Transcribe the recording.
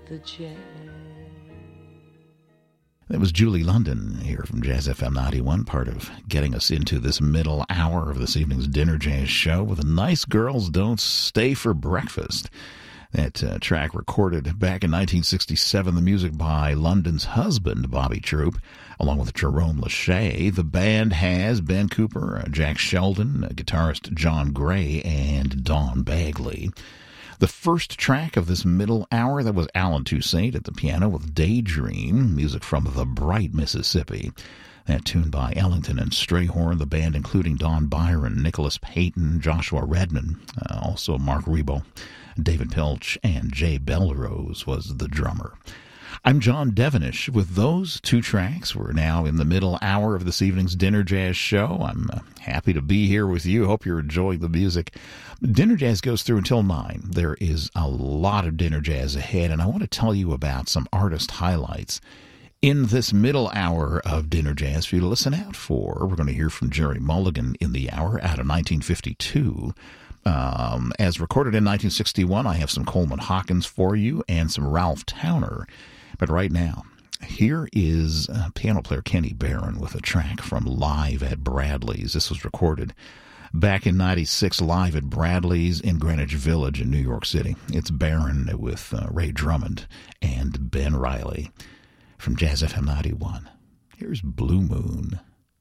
the jazz. That was Julie London here from Jazz FM 91, part of getting us into this middle hour of this evening's Dinner Jazz show with a Nice Girls Don't Stay for Breakfast. That track recorded back in 1967, the music by London's husband, Bobby Troup, along with Jerome Lachey. The band has Ben Cooper, Jack Sheldon, guitarist John Gray, and Don Bagley. The first track of this middle hour, that was Alan Toussaint at the piano with Daydream, music from The Bright, Mississippi. That tune by Ellington and Strayhorn, the band including Don Byron, Nicholas Payton, Joshua Redman, also Mark Rebo, David Pilch, and Jay Belrose was the drummer. I'm John Devenish. With those two tracks, we're now in the middle hour of this evening's Dinner Jazz show. I'm happy to be here with you. Hope you're enjoying the music. Dinner Jazz goes through until 9. There is a lot of Dinner Jazz ahead, and I want to tell you about some artist highlights in this middle hour of Dinner Jazz for you to listen out for. We're going to hear from Jerry Mulligan in the hour out of 1952. As recorded in 1961, I have some Coleman Hawkins for you and some Ralph Towner. But right now, here is piano player Kenny Barron with a track from Live at Bradley's. This was recorded back in 96, live at Bradley's in Greenwich Village in New York City. It's Barron with Ray Drummond and Ben Riley from Jazz FM 91. Here's Blue Moon.